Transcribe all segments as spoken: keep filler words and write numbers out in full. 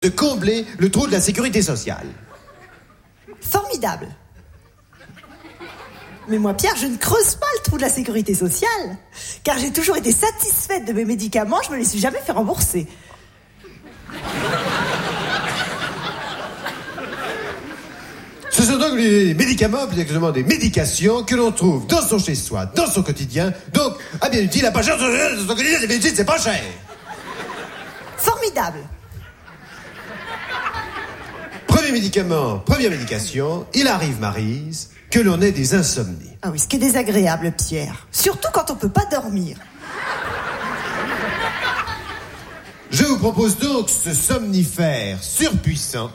de combler le trou de la sécurité sociale. Formidable. Mais moi, Pierre, je ne creuse pas le trou de la sécurité sociale, car j'ai toujours été satisfaite de mes médicaments, je me les suis jamais fait rembourser. Ce sont donc les médicaments, plus exactement des médications, que l'on trouve dans son chez-soi, dans son quotidien. Donc, à bien utile, à pas cher, dans son quotidien, c'est bien utile, c'est pas cher. Formidable. Premier médicament, première médication, il arrive, Maryse, que l'on ait des insomnies. Ah oui, ce qui est désagréable, Pierre. Surtout quand on peut pas dormir. Je vous propose donc ce somnifère surpuissant.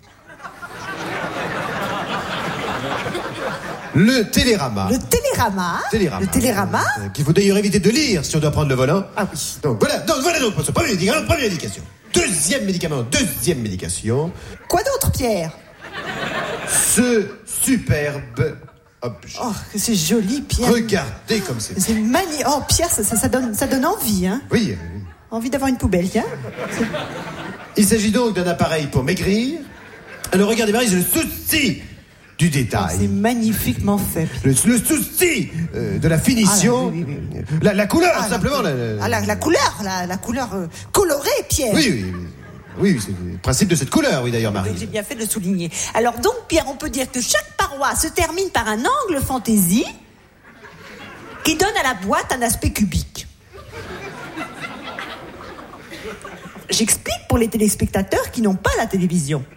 Le Télérama. Le Télérama. Télérama. Le Télérama. Euh, qu'il faut d'ailleurs éviter de lire si on doit prendre le volant. Ah oui. Donc voilà, donc voilà donc pour ce premier médicament, première médication. Deuxième médicament, deuxième médication. Quoi d'autre, Pierre? Ce superbe objet. Oh, que c'est joli, Pierre. Regardez comme c'est. C'est magnifique. Oh, Pierre, ça, ça, ça, donne, ça donne envie, hein. Oui, oui. Envie d'avoir une poubelle, tiens. Il s'agit donc d'un appareil pour maigrir. Alors regardez, Marie, c'est le souci du détail. Oh, c'est magnifiquement fait. Le, le souci euh, de la finition. Ah, là, oui, oui, oui. La, la couleur, Ah, simplement. La, la, la... Ah, la, la couleur, la, la couleur euh, colorée, Pierre. Oui, oui, oui. Oui, c'est le principe de cette couleur, oui, d'ailleurs, Marie. Donc, j'ai bien fait de le souligner. Alors donc, Pierre, on peut dire que chaque paroi se termine par un angle fantaisie qui donne à la boîte un aspect cubique. J'explique pour les téléspectateurs qui n'ont pas la télévision.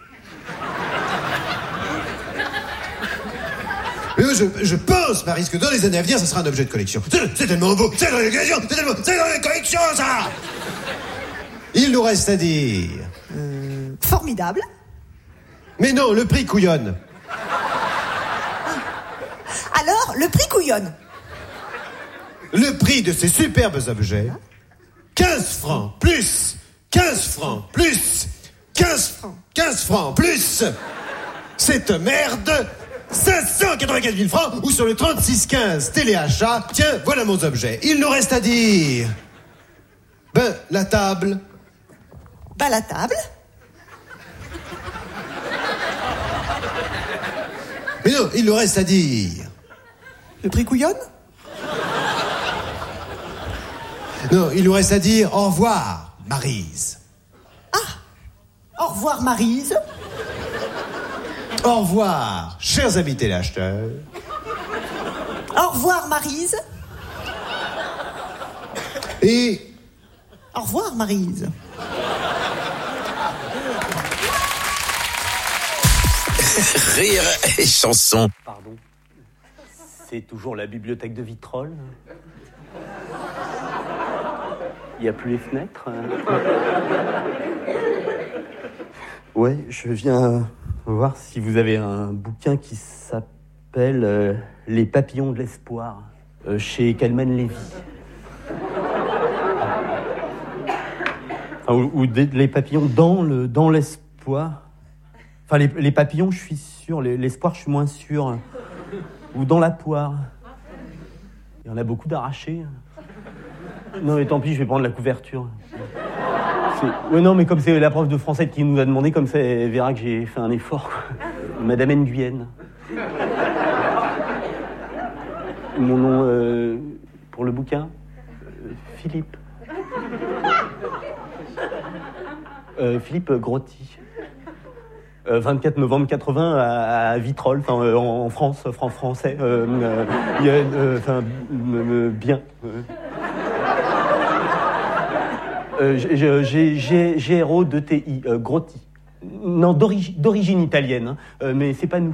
Mais moi, je, je pense, Marie, que dans les années à venir, ça sera un objet de collection. C'est, c'est tellement beau, c'est dans les collections, c'est tellement, c'est dans les collections, ça. Il nous reste à dire... Euh, formidable. Mais non, le prix couillonne. Alors, le prix couillonne. Le prix de ces superbes objets, quinze francs plus, quinze francs plus, quinze francs, quinze francs plus, cette merde, cinq cent quatre-vingt-quinze mille francs, ou sur le trente-six quinze téléachat, tiens, voilà mon objet. Il nous reste à dire... Ben, la table... Bah, la table. Mais non, il nous reste à dire... Le prix couillonne. Non, il nous reste à dire au revoir, Maryse. Au revoir, Maryse. Au revoir, chers amis téléacheteurs. Au revoir, Maryse. Et... Au revoir, Maryse. Rire et chanson. Pardon. C'est toujours la bibliothèque de Vitrolles. Il n'y a plus les fenêtres. Ouais, je viens voir si vous avez un bouquin qui s'appelle euh, Les papillons de l'espoir, euh, chez Calman Lévy. Enfin, ou, ou des, les papillons dans, le, dans l'espoir. Enfin, les, les papillons, je suis sûr. Les, l'espoir, je suis moins sûr. Ou dans la poire. Il y en a beaucoup d'arrachés. Non, mais tant pis, je vais prendre la couverture. C'est... Ouais, non, mais comme c'est la prof de français qui nous a demandé, comme ça, elle verra que j'ai fait un effort. Quoi. Madame Nguyen. Mon nom euh, pour le bouquin, euh, Philippe. Euh, Philippe Grotti. Euh, vingt-quatre novembre quatre-vingts à, à Vitrolles, enfin euh, en, en France, franc français. Euh, euh, y a, euh, enfin, euh, bien. Euh. Euh, j'ai, j'ai, G R O deux T I, euh, Grotti. Non, d'origi, d'origine italienne, hein, euh, mais c'est pas nous.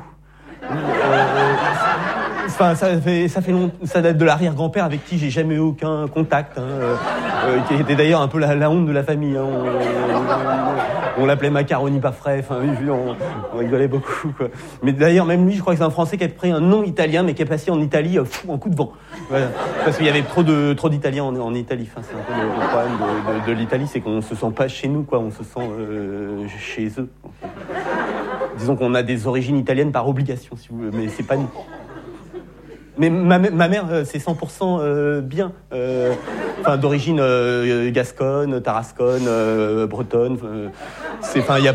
Enfin, euh, ça fait, ça fait long, ça date de l'arrière-grand-père avec qui j'ai jamais eu aucun contact, hein, euh, euh, qui était d'ailleurs un peu la, la honte de la famille. Hein, on, on, on l'appelait macaroni pas frais, enfin, on, on rigolait beaucoup, quoi. Mais d'ailleurs, même lui, je crois que c'est un Français qui a pris un nom italien, mais qui est passé en Italie euh, fou, en coup de vent. Voilà. Parce qu'il y avait trop de trop d'Italiens en, en Italie. Enfin, c'est un peu le, le problème de, de, de l'Italie, c'est qu'on se sent pas chez nous, quoi. On se sent euh, chez eux. Disons qu'on a des origines italiennes par obligation, si vous voulez, mais c'est pas nous. Mais ma, ma mère, c'est cent pour cent euh, bien. Euh, enfin d'origine euh, gasconne, tarasconne, euh, bretonne. Euh, c'est, enfin, il y a